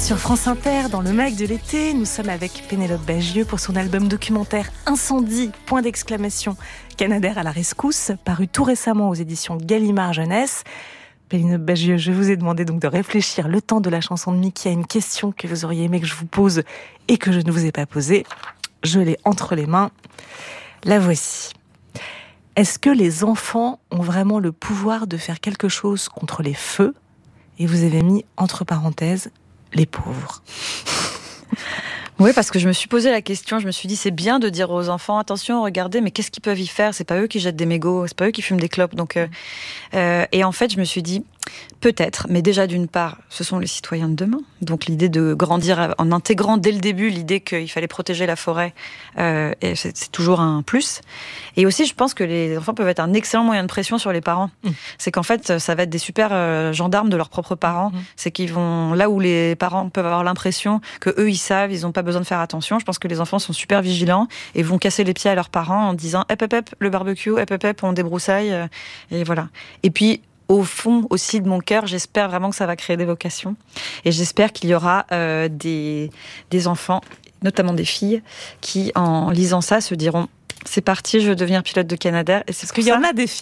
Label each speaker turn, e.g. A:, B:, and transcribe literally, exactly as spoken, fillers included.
A: Sur France Inter, dans le mag de l'été, nous sommes avec Pénélope Bagieux pour son album documentaire Incendie, point d'exclamation, Canadair à la rescousse, paru tout récemment aux éditions Gallimard Jeunesse. Pénélope Bagieux, je vous ai demandé donc de réfléchir le temps de la chanson de Mickey à une question que vous auriez aimé que je vous pose et que je ne vous ai pas posée. Je l'ai entre les mains. La voici. Est-ce que les enfants ont vraiment le pouvoir de faire quelque chose contre les feux ? Et vous avez mis entre parenthèses les pauvres.
B: Oui, parce que je me suis posé la question, je me suis dit, c'est bien de dire aux enfants, attention, regardez, mais qu'est-ce qu'ils peuvent y faire ? C'est pas eux qui jettent des mégots, c'est pas eux qui fument des clopes. Donc, euh, euh, et en fait, je me suis dit, peut-être, mais déjà d'une part, ce sont les citoyens de demain. Donc l'idée de grandir en intégrant dès le début l'idée qu'il fallait protéger la forêt, euh, et c'est, c'est toujours un plus. Et aussi, je pense que les enfants peuvent être un excellent moyen de pression sur les parents. Mmh. C'est qu'en fait, ça va être des super euh, gendarmes de leurs propres parents. Mmh. C'est qu'ils vont là où les parents peuvent avoir l'impression que eux ils savent, ils n'ont pas besoin de faire attention. Je pense que les enfants sont super vigilants et vont casser les pieds à leurs parents en disant hep hep hep le barbecue, hep hep hep on débroussaille, euh, et voilà. Et puis au fond aussi de mon cœur, j'espère vraiment que ça va créer des vocations. Et j'espère qu'il y aura euh, des, des enfants, notamment des filles, qui, en lisant ça, se diront « C'est parti, je veux devenir pilote de Canadair ». Et c'est
A: parce qu'il y en a des filles.